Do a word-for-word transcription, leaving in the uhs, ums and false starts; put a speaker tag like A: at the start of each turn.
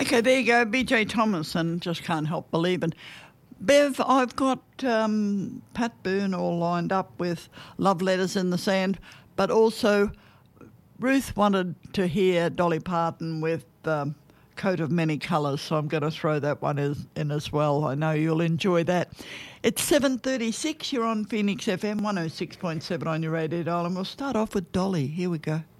A: Okay, there you go, B J Thomas, and Just Can't Help Believing. Bev, I've got um, Pat Byrne all lined up with Love Letters in the Sand, but also Ruth wanted to hear Dolly Parton with um, Coat of Many Colours, so I'm going to throw that one is, in as well. I know you'll enjoy that. It's seven thirty-six, you're on Phoenix F M one oh six point seven on your radio dial, and we'll start off with Dolly. Here we go.